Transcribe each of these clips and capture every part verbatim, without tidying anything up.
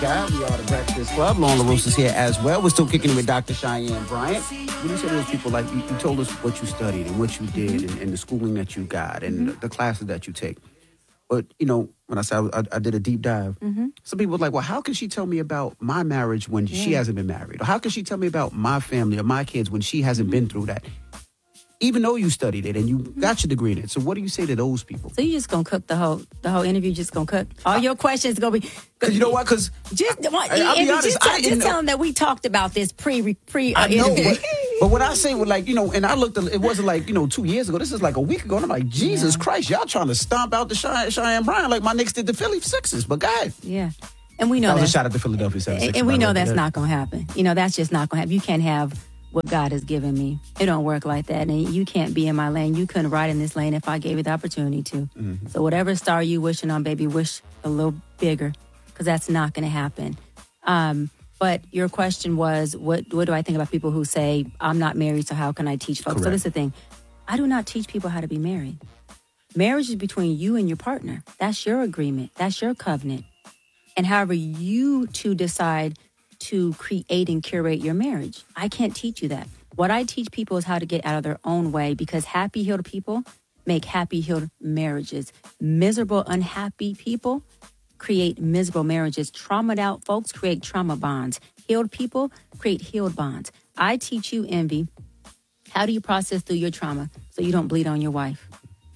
God. We are the Breakfast Club. Lauren LaRosa is here as well. We're still kicking it with Doctor Cheyenne Bryant. When you say to those people, like, you, you told us what you studied and what you did mm-hmm. and, and the schooling that you got and mm-hmm. the, the classes that you take. But, you know, when I said I, I did a deep dive, mm-hmm. some people were like, well, how can she tell me about my marriage when yeah. she hasn't been married? Or how can she tell me about my family or my kids when she hasn't mm-hmm. been through that? Even though you studied it and you mm-hmm. got your degree in it. So what do you say to those people? So you just going to cook the whole the whole interview, just going to cook? All your questions going to be... Because you know what? Because... Just, well, I'll be honest, just, I just tell them that we talked about this pre, pre uh, I know, interview. But, but what I say was like, you know, and I looked, it wasn't like, you know, two years ago. This is like a week ago. And I'm like, Jesus yeah. Christ, y'all trying to stomp out the Cheyenne, Cheyenne Bryant like my Knicks did the Philly Sixers. But God. Yeah. And we know that. That was a shout out to Philadelphia seventy-six. And we know that's not going to happen. You know, that's just not going to happen. You can't have... what God has given me. It don't work like that. And you can't be in my lane. You couldn't ride in this lane if I gave you the opportunity to. Mm-hmm. So whatever star you wishing on, baby, wish a little bigger, because that's not going to happen. Um, but your question was, what what do I think about people who say, I'm not married, so how can I teach folks? Correct. So this is the thing. I do not teach people how to be married. Marriage is between you and your partner. That's your agreement. That's your covenant. And however you two decide to create and curate your marriage. I can't teach you that. What I teach people is how to get out of their own way, because happy, healed people make happy, healed marriages. Miserable, unhappy people create miserable marriages. Traumatized out folks create trauma bonds. Healed people create healed bonds. I teach you, Envy, how do you process through your trauma so you don't bleed on your wife?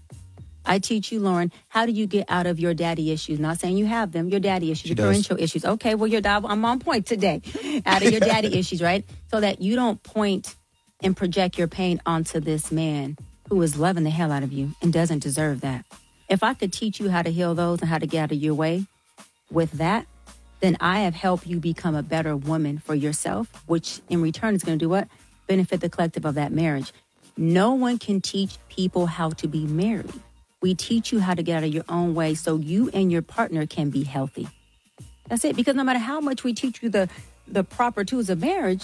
I teach you, Lauren, how do you get out of your daddy issues? Not saying you have them, your daddy issues, she your does. parental issues. Okay, well, you're, I'm on point today. Out of your daddy issues, right? So that you don't point and project your pain onto this man who is loving the hell out of you and doesn't deserve that. If I could teach you how to heal those and how to get out of your way with that, then I have helped you become a better woman for yourself, which in return is going to do what? Benefit the collective of that marriage. No one can teach people how to be married. We teach you how to get out of your own way so you and your partner can be healthy. That's it. Because no matter how much we teach you the, the proper tools of marriage,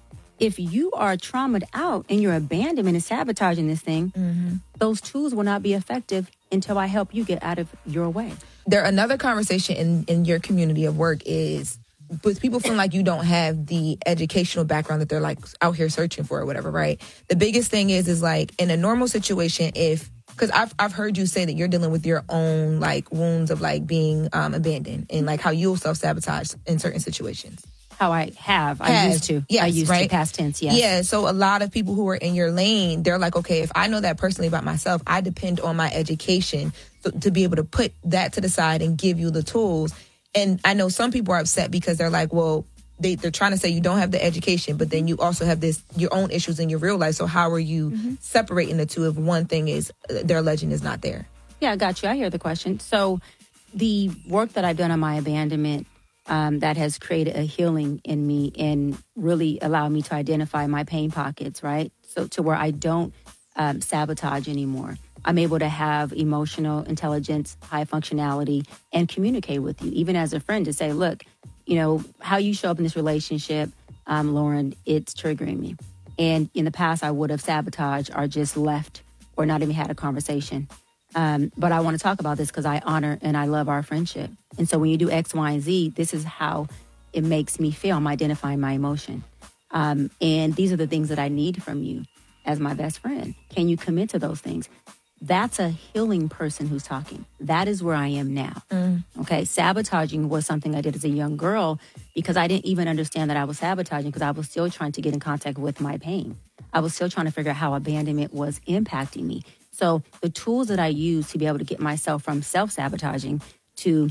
if you are traumatized out and you're abandonment and sabotaging this thing, mm-hmm. those tools will not be effective until I help you get out of your way. There, another conversation in, in your community of work is with people feeling like you don't have the educational background that they're like out here searching for or whatever, right? The biggest thing is, is like in a normal situation, if Because I've I've heard you say that you're dealing with your own like wounds of like being um, abandoned and like how you'll self sabotage in certain situations. How I have, I Have. used to, Yes, I used right? to past tense, yes. Yeah. So a lot of people who are in your lane, they're like, okay, if I know that personally about myself, I depend on my education to, to be able to put that to the side and give you the tools. And I know some people are upset because they're like, well, They, they're trying to say you don't have the education, but then you also have this your own issues in your real life. So how are you mm-hmm. separating the two if one thing is uh, their legend is not there? Yeah, I got you. I hear the question. So the work that I've done on my abandonment um, that has created a healing in me and really allowed me to identify my pain pockets, right? So to where I don't um, sabotage anymore. I'm able to have emotional intelligence, high functionality, and communicate with you, even as a friend, to say, look, you know, how you show up in this relationship, um, Lauren, it's triggering me. And in the past, I would have sabotaged or just left or not even had a conversation. Um, but I want to talk about this because I honor and I love our friendship. And so when you do X, Y, and Z, this is how it makes me feel. I'm identifying my emotion. Um, and these are the things that I need from you as my best friend. Can you commit to those things? That's a healing person who's talking. That is where I am now. Mm. Okay. Sabotaging was something I did as a young girl because I didn't even understand that I was sabotaging because I was still trying to get in contact with my pain. I was still trying to figure out how abandonment was impacting me. So the tools that I use to be able to get myself from self-sabotaging to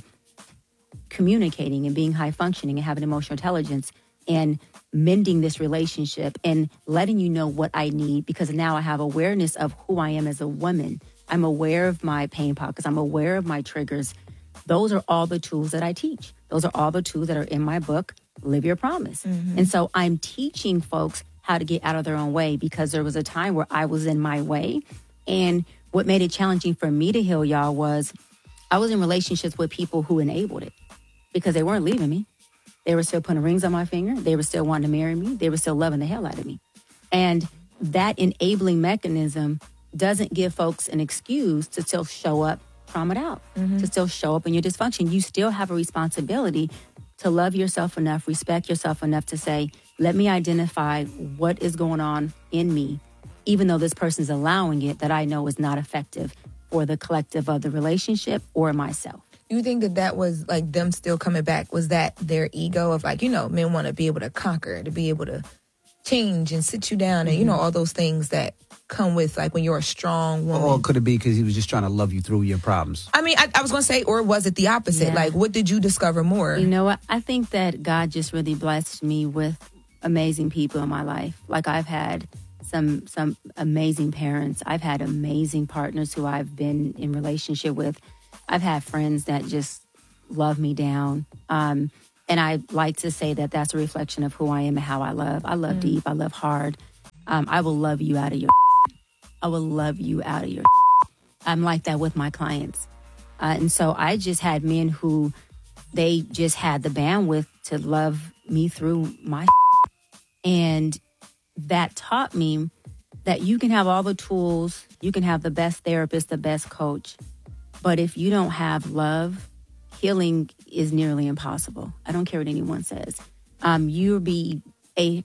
communicating and being high functioning and having emotional intelligence and mending this relationship and letting you know what I need, because now I have awareness of who I am as a woman. I'm aware of my pain pockets. I'm aware of my triggers. Those are all the tools that I teach. Those are all the tools that are in my book, Live Your Promise. Mm-hmm. And so I'm teaching folks how to get out of their own way, because there was a time where I was in my way. And what made it challenging for me to heal, y'all, was I was in relationships with people who enabled it because they weren't leaving me. They were still putting rings on my finger. They were still wanting to marry me. They were still loving the hell out of me. And that enabling mechanism doesn't give folks an excuse to still show up traumatized out, mm-hmm. to still show up in your dysfunction. You still have a responsibility to love yourself enough, respect yourself enough to say, let me identify what is going on in me, even though this person's allowing it, that I know is not effective for the collective of the relationship or myself. You think that that was like them still coming back? Was that their ego of like, you know, men want to be able to conquer, to be able to change and sit you down and, mm-hmm. you know, all those things that come with like when you're a strong woman? Or could it be because he was just trying to love you through your problems? I mean, I, I was going to say, or was it the opposite? Yeah. Like, what did you discover more? You know what? I think that God just really blessed me with amazing people in my life. Like I've had some some amazing parents. I've had amazing partners who I've been in relationship with. I've had friends that just love me down. Um, and I like to say that that's a reflection of who I am and how I love. I love mm. deep. I love hard. Um, I will love you out of your I will love you out of your I'm like that with my clients. Uh, and so I just had men who, they just had the bandwidth to love me through my and that taught me that you can have all the tools, you can have the best therapist, the best coach, but if you don't have love, healing is nearly impossible. I don't care what anyone says. Um, you'll be a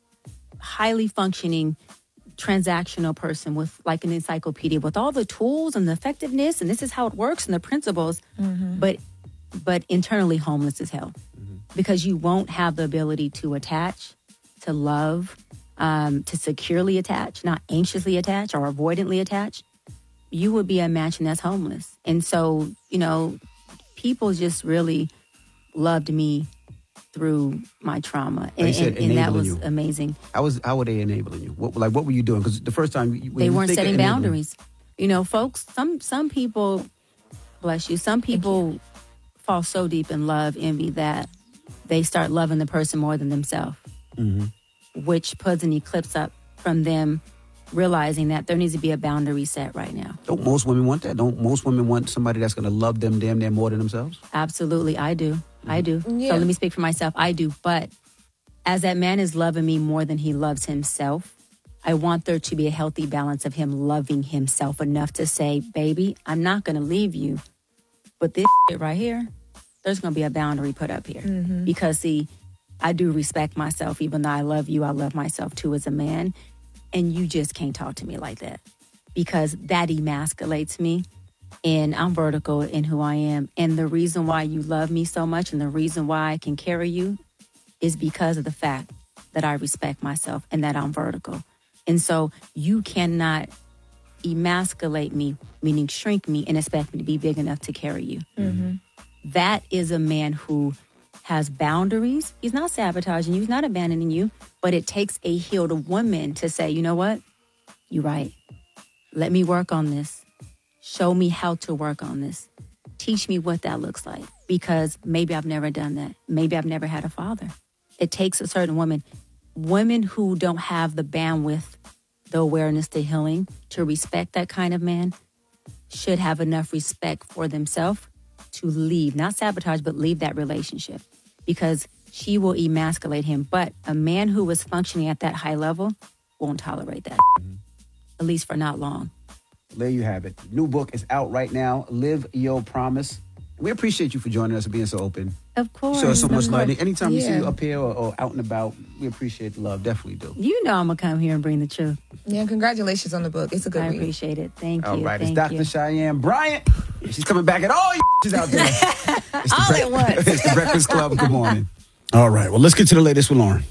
highly functioning transactional person with like an encyclopedia with all the tools and the effectiveness, and this is how it works and the principles, mm-hmm. but but internally homeless as hell mm-hmm. because you won't have the ability to attach, to love, um, to securely attach, not anxiously attach or avoidantly attach. You would be a mansion that's homeless. And so, you know, people just really loved me through my trauma. And, said, and, and that was you. amazing. How was how were they enabling you? What, like, what were you doing? Because the first time... When they you weren't setting boundaries. Enabling. You know, folks, some some people, bless you, some people fall so deep in love, envy, that they start loving the person more than themselves, mm-hmm. which puts an eclipse up from them realizing that there needs to be a boundary set right now. Don't most women want that? Don't most women want somebody that's going to love them damn near more than themselves? Absolutely, I do. Mm-hmm. I do. Yeah. So let me speak for myself. I do. But as that man is loving me more than he loves himself, I want there to be a healthy balance of him loving himself enough to say, baby, I'm not going to leave you. But this shit right here, there's going to be a boundary put up here. Mm-hmm. Because, see, I do respect myself. Even though I love you, I love myself too as a man. And you just can't talk to me like that because that emasculates me and I'm vertical in who I am. And the reason why you love me so much and the reason why I can carry you is because of the fact that I respect myself and that I'm vertical. And so you cannot emasculate me, meaning shrink me and expect me to be big enough to carry you. Mm-hmm. That is a man who has boundaries. He's not sabotaging you. He's not abandoning you. But it takes a healed woman to say, you know what? You're right. Let me work on this. Show me how to work on this. Teach me what that looks like. Because maybe I've never done that. Maybe I've never had a father. It takes a certain woman. Women who don't have the bandwidth, the awareness to healing, to respect that kind of man, should have enough respect for themselves to leave. Not sabotage, but leave that relationship. Because she will emasculate him. But a man who is functioning at that high level won't tolerate that. Mm-hmm. At least for not long. There you have it. New book is out right now. Live Your Promise. We appreciate you for joining us and being so open. Of course. Show us so much love. Course. Anytime yeah. we see you up here or, or out and about, we appreciate the love. Definitely do. You know I'm going to come here and bring the truth. Yeah, congratulations on the book. It's a good I read. I appreciate it. Thank all you. All right. Thank It's Doctor you. Cheyenne Bryant. She's coming back at all you she's out there. It's all the at once. It's the Breakfast Club. Good morning. All right. Well, let's get to the latest with Lauren.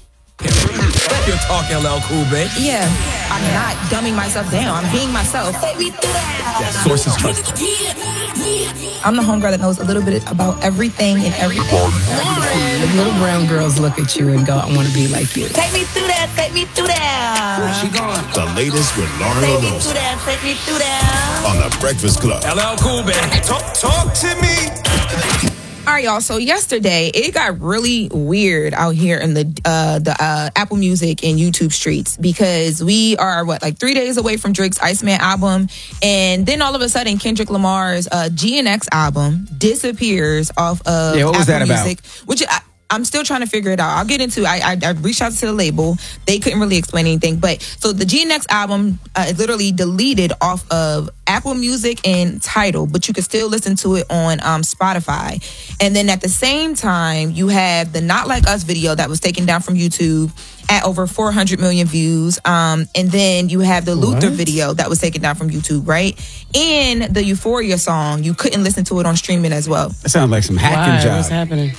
You're talking L L Cool, bitch. Yeah, I'm not dumbing myself down. I'm being myself. That source is trusted. I'm the homegirl that knows a little bit about everything and everything. The little brown girls look at you and go, I want to be like you. Take me through that, take me through that. Where's she going? The latest with Lauren Take me LaRosa through that, take me through that. on The Breakfast Club. L L Cool, bitch. Talk, talk to me. All right, y'all. So yesterday, it got really weird out here in the uh, the uh, Apple Music and YouTube streets because we are, what, like three days away from Drake's Iceman album. And then all of a sudden, Kendrick Lamar's uh, G N X album disappears off of Yeah, what was Apple that about? Music. Which I, I'm still trying to figure it out. I'll get into. I, I I reached out to the label. They couldn't really explain anything. But so the G N X album uh, is literally deleted off of Apple Music and Tidal, but you can still listen to it on um, Spotify. And then at the same time, you have the Not Like Us video that was taken down from YouTube at over four hundred million views. Um, and then you have the Luther What? video that was taken down from YouTube, right? And the Euphoria song, you couldn't listen to it on streaming as well. That sounds like some hacking Why? job. What's happening?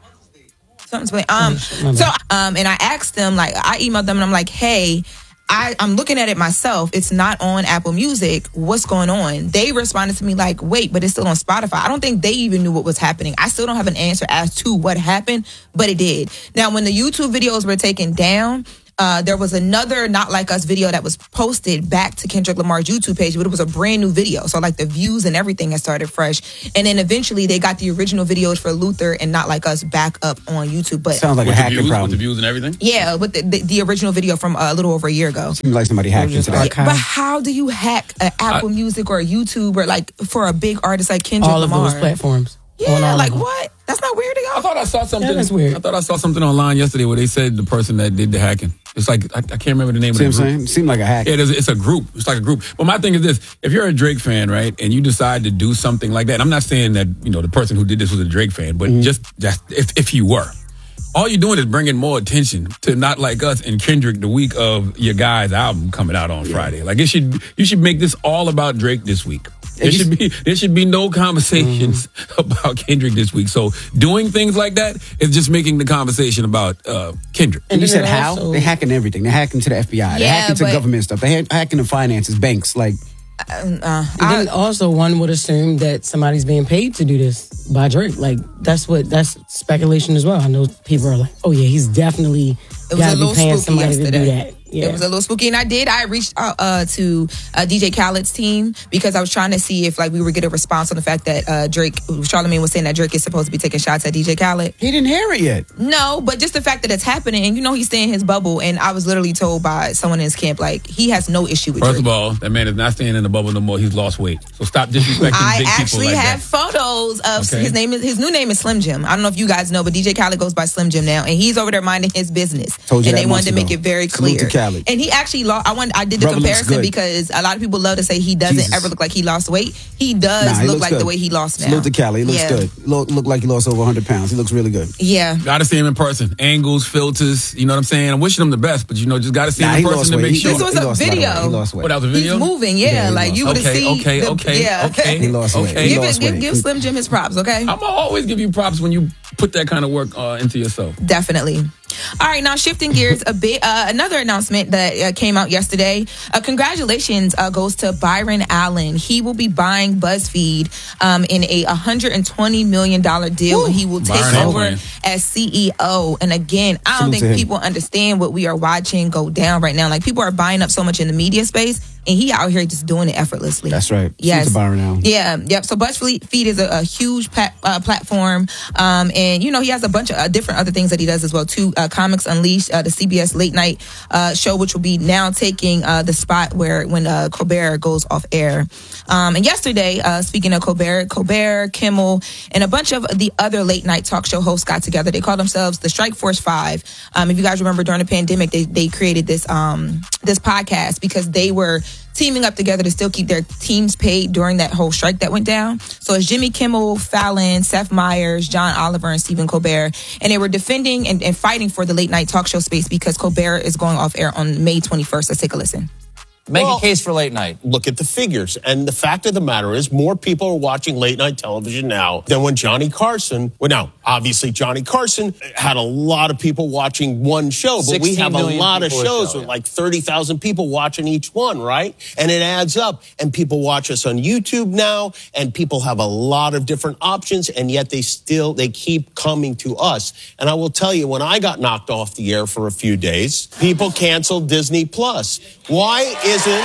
Something's um so um and I asked them, like, I emailed them and I'm like, hey, I, I'm looking at it myself. It's not on Apple Music. What's going on? They responded to me like, wait, but it's still on Spotify. I don't think they even knew what was happening. I still don't have an answer as to what happened, but it did. Now, when the YouTube videos were taken down, Uh, there was another Not Like Us video that was posted back to Kendrick Lamar's YouTube page, but it was a brand new video. So like the views and everything had started fresh. And then eventually they got the original videos for Luther and Not Like Us back up on YouTube. But Sounds like with a the hacking views, problem. with the views and everything. yeah, with the, the, the original video from uh, a little over a year ago. Seems like somebody hacked into that. archive. But how do you hack an Apple Music or YouTube or like for a big artist like Kendrick All of Lamar? those platforms. On Yeah, all like of them. what? That's not weird to I y'all? thought I saw something. Yeah, that's weird. I thought I saw something online yesterday where they said the person that did the hacking. It's like I, I can't remember the name See of what the I'm group. saying? Seemed like a hack. Yeah, it is, it's a group. It's like a group. But my thing is this: if you're a Drake fan, right, and you decide to do something like that, and I'm not saying that you know the person who did this was a Drake fan, but Mm-hmm. just just if if you were, all you're doing is bringing more attention to Not Like Us and Kendrick the week of your guy's album coming out on Friday. Like it should, you should make this all about Drake this week. There you- should be there should be no conversations Mm-hmm. about Kendrick this week. So doing things like that is just making the conversation about uh, Kendrick. And you then said it how? also- They're hacking everything. They're hacking to the F B I. They're Yeah, hacking to but- government stuff. They're ha- hacking to finances, banks. Like, And then also one would assume that somebody's being paid to do this by Drake. Like that's what that's speculation as well. I know people are like, oh yeah, he's definitely It was got a to be little paying spooky somebody to do yesterday. that. Yeah. It was a little spooky, and I did. I reached out uh, to uh, D J Khaled's team because I was trying to see if like we would get a response on the fact that uh, Drake, Charlamagne was saying that Drake is supposed to be taking shots at D J Khaled. he didn't hear it yet. No, but just the fact that it's happening, and you know he's staying in his bubble, and I was literally told by someone in his camp like he has no issue with First Drake. of all, that man is not staying in the bubble no more. He's lost weight. So stop disrespecting I big people actually like have that. photos of Okay. his name. Is his new name is Slim Jim. I don't know if you guys know, but D J Khaled goes by Slim Jim now, and he's over there minding his business. Told you and that they wanted months to make ago. it very Salute clear. to Khaled. And he actually lost. I want. I did the Brother looks comparison good. because a lot of people love to say he doesn't Jesus. ever look like he lost weight. He does Nah, he look looks like good. the way he lost now. Salute to Cali. He looks Yeah. good. Look, look like he lost over one hundred pounds. He looks really good. Yeah. Gotta see him in person. Angles, filters, you know what I'm saying? I'm wishing him the best, but you know, just gotta see Nah, him he in person lost to weight. make He- sure. This was he a lost lot of video. weight. He lost weight. What else, a He's video? moving. Yeah, Yeah, he like lost. you would have Okay, seen. okay, the, okay, yeah. okay. He lost weight. Okay. He Give, it, lost give, weight. give Slim Jim his props, okay? I'm gonna always give you props when you put that kind of work uh, into yourself. Definitely. All right, now shifting gears a bit, uh, another announcement that uh, came out yesterday. Uh, congratulations uh, goes to Byron Allen. He will be buying BuzzFeed um, in a one hundred twenty million dollars deal, and he will take Byron over Allen. as C E O. And again, I don't Salute to think him. people understand what we are watching go down right now. Like, people are buying up so much in the media space, and he out here just doing it effortlessly. That's right. Salute Yes. to Byron Allen. Yeah, yep. So BuzzFeed is a, a huge pat, uh, platform, um, and you know he has a bunch of uh, different other things that he does as well too. Uh, Comics Unleashed, uh, the C B S late night uh, show, which will be now taking uh, the spot where when uh, Colbert goes off air. Um, and yesterday, uh, speaking of Colbert, Colbert, Kimmel, and a bunch of the other late night talk show hosts got together. They called themselves the Strike Force Five. Um, if you guys remember during the pandemic, they they created this um, this podcast because they were teaming up together to still keep their teams paid during that whole strike that went down. So it's Jimmy Kimmel, Fallon, Seth Meyers, John Oliver, and Stephen Colbert. And they were defending and, and fighting for the late night talk show space because Colbert is going off air on May twenty-first. Let's take a listen. Make Well, a case for late night. Look at the figures. And the fact of the matter is more people are watching late night television now than when Johnny Carson, well, now, obviously Johnny Carson had a lot of people watching one show, but we sixteen have a million lot of people a shows show, with yeah. like thirty thousand people watching each one, right? And it adds up. And people watch us on YouTube now, and people have a lot of different options, and yet they still, they keep coming to us. And I will tell you, when I got knocked off the air for a few days, people canceled Disney Plus. Why isn't,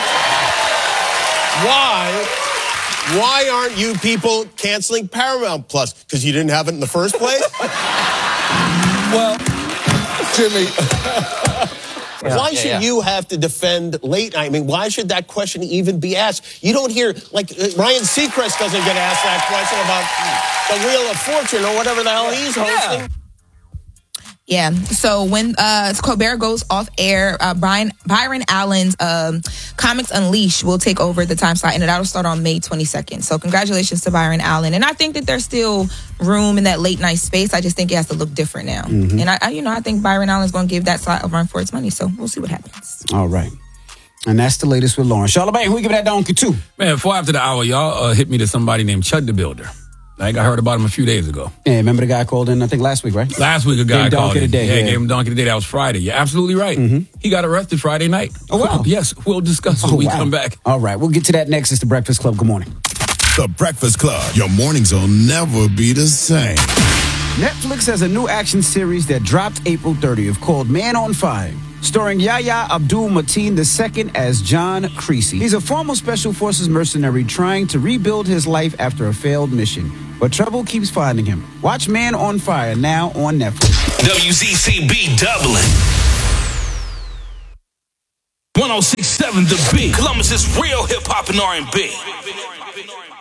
why, why aren't you people canceling Paramount Plus? Because you didn't have it in the first place? Well, Jimmy. Why yeah, should yeah. you have to defend late night? I mean, why should that question even be asked? You don't hear, like, uh, Ryan Seacrest doesn't get asked that question about the Wheel of Fortune or whatever the hell he's hosting. Yeah. So when uh, Colbert goes off air, uh, Brian, Byron Allen's um, Comics Unleashed will take over the time slot, and that'll start on May twenty-second. So congratulations to Byron Allen. And I think that there's still room in that late night space. I just think it has to look different now. Mm-hmm. And I, I, you know, I think Byron Allen's going to give that slot a run for its money. So we'll see what happens. All right. And that's the latest with Lauren. Charlamagne, who we give that donkey to? Man, before after the hour, y'all uh, hit me to somebody named Chud the Builder. Like I heard about him a few days ago. Yeah, remember the guy called in, I think last week, right? Last week a guy gave called donkey in. Today, yeah, yeah, gave him donkey today. That was Friday. You're absolutely right. Mm-hmm. He got arrested Friday night. Oh, wow. Yes, we'll discuss when oh, we wow. come back. All right, we'll get to that next. It's the Breakfast Club. Good morning. The Breakfast Club. Your mornings will never be the same. Netflix has a new action series that dropped April thirtieth called Man on Fire, starring Yahya Abdul-Mateen the second as John Creasy. He's a former Special Forces mercenary trying to rebuild his life after a failed mission, but trouble keeps finding him. Watch Man on Fire now on Netflix. W Z C B Dublin. one oh six point seven The Beat. Columbus is real hip-hop and R and B.